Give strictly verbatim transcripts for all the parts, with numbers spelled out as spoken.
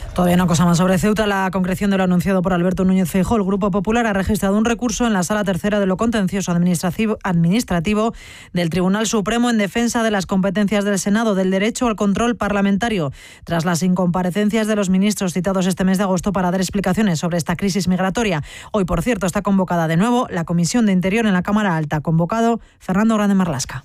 Todavía una cosa más sobre Ceuta. La concreción de lo anunciado por Alberto Núñez Feijóo. El Grupo Popular ha registrado un recurso en la Sala Tercera de lo Contencioso Administrativo, administrativo del Tribunal Supremo en defensa de las competencias del Senado, del derecho al control parlamentario, tras las incomparecencias de los ministros citados este mes de agosto para dar explicaciones sobre esta crisis migratoria. Hoy, por cierto, está convocada de nuevo la Comisión de Interior en la Cámara Alta. Convocado Fernando Grande Marlasca.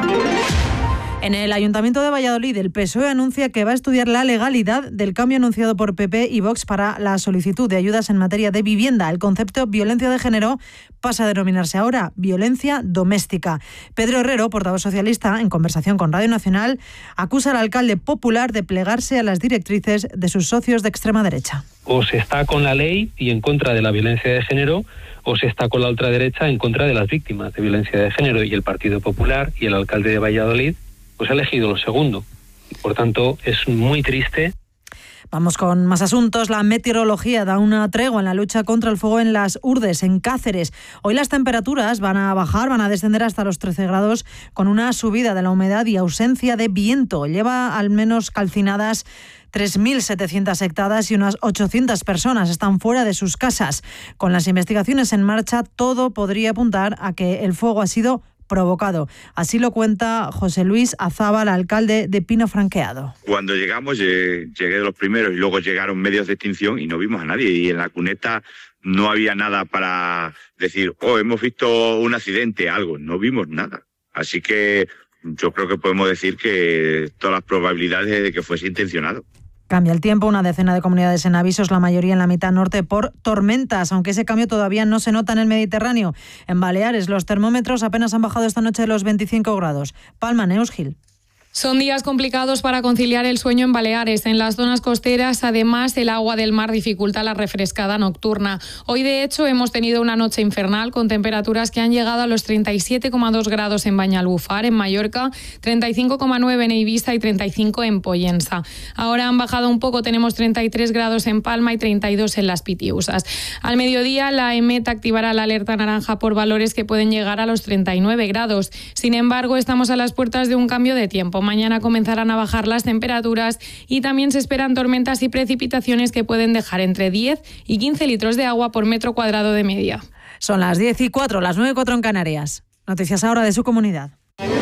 En el Ayuntamiento de Valladolid, el P S O E anuncia que va a estudiar la legalidad del cambio anunciado por P P y Vox para la solicitud de ayudas en materia de vivienda. El concepto violencia de género pasa a denominarse ahora violencia doméstica. Pedro Herrero, portavoz socialista, en conversación con Radio Nacional, acusa al alcalde popular de plegarse a las directrices de sus socios de extrema derecha. O se está con la ley y en contra de la violencia de género, o se está con la ultraderecha en contra de las víctimas de violencia de género. Y el Partido Popular y el alcalde de Valladolid pues ha elegido lo segundo. Por tanto, es muy triste. Vamos con más asuntos. La meteorología da una tregua en la lucha contra el fuego en las Urdes, en Cáceres. Hoy las temperaturas van a bajar, van a descender hasta los trece grados, con una subida de la humedad y ausencia de viento. Lleva al menos calcinadas tres mil setecientas hectáreas y unas ochocientas personas están fuera de sus casas. Con las investigaciones en marcha, todo podría apuntar a que el fuego ha sido provocado. Así lo cuenta José Luis Azábal, alcalde de Pino Franqueado. Cuando llegamos, llegué de los primeros y luego llegaron medios de extinción y no vimos a nadie. Y en la cuneta no había nada para decir, oh, hemos visto un accidente, algo. No vimos nada. Así que yo creo que podemos decir que todas las probabilidades de que fuese intencionado. Cambia el tiempo, una decena de comunidades en avisos, la mayoría en la mitad norte por tormentas, aunque ese cambio todavía no se nota en el Mediterráneo. En Baleares los termómetros apenas han bajado esta noche de los veinticinco grados. Palma, Neus Gil. Son días complicados para conciliar el sueño en Baleares. En las zonas costeras, además, el agua del mar dificulta la refrescada nocturna. Hoy, de hecho, hemos tenido una noche infernal con temperaturas que han llegado a los treinta y siete coma dos grados en Banyalbufar, en Mallorca, treinta y cinco coma nueve en Eivissa y treinta y cinco en Pollensa. Ahora han bajado un poco, tenemos treinta y tres grados en Palma y treinta y dos en Las Pitiusas. Al mediodía, la EMET activará la alerta naranja por valores que pueden llegar a los treinta y nueve grados. Sin embargo, estamos a las puertas de un cambio de tiempo. Mañana comenzarán a bajar las temperaturas y también se esperan tormentas y precipitaciones que pueden dejar entre diez y quince litros de agua por metro cuadrado de media. Son las diez y cuatro, las nueve y cuatro en Canarias. Noticias ahora de su comunidad.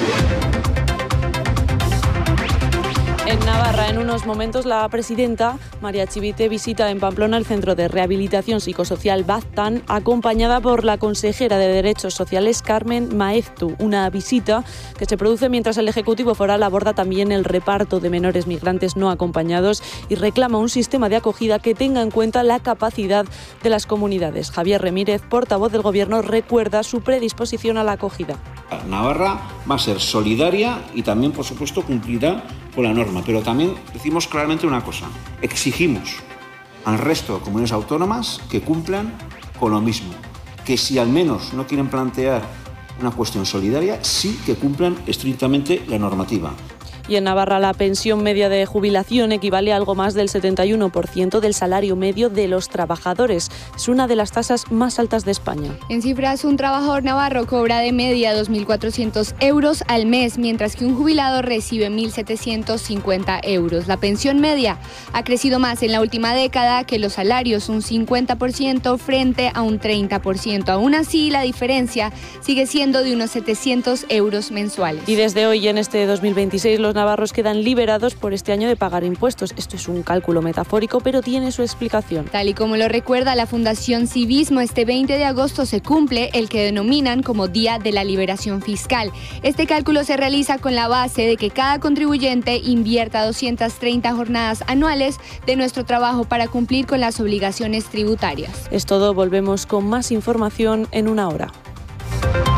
En Navarra, en unos momentos, la presidenta María Chivite visita en Pamplona el Centro de Rehabilitación Psicosocial Baztán, acompañada por la consejera de Derechos Sociales Carmen Maeztu. Una visita que se produce mientras el Ejecutivo Foral aborda también el reparto de menores migrantes no acompañados y reclama un sistema de acogida que tenga en cuenta la capacidad de las comunidades. Javier Remírez, portavoz del Gobierno, recuerda su predisposición a la acogida. Navarra va a ser solidaria y también, por supuesto, cumplirá con la norma, pero también decimos claramente una cosa: exigimos al resto de comunidades autónomas que cumplan con lo mismo, que si al menos no quieren plantear una cuestión solidaria, sí que cumplan estrictamente la normativa. Y en Navarra la pensión media de jubilación equivale a algo más del setenta y uno por ciento del salario medio de los trabajadores. Es una de las tasas más altas de España. En cifras, un trabajador navarro cobra de media dos mil cuatrocientos euros al mes, mientras que un jubilado recibe mil setecientos cincuenta euros. La pensión media ha crecido más en la última década que los salarios, un cincuenta por ciento frente a un treinta por ciento. Aún así, la diferencia sigue siendo de unos setecientos euros mensuales. Y desde hoy, en este dos mil veintiséis, los navarros quedan liberados por este año de pagar impuestos. Esto es un cálculo metafórico, pero tiene su explicación. Tal y como lo recuerda la Fundación Civismo, este veinte de agosto se cumple el que denominan como Día de la Liberación Fiscal. Este cálculo se realiza con la base de que cada contribuyente invierta doscientas treinta jornadas anuales de nuestro trabajo para cumplir con las obligaciones tributarias. Es todo, volvemos con más información en una hora.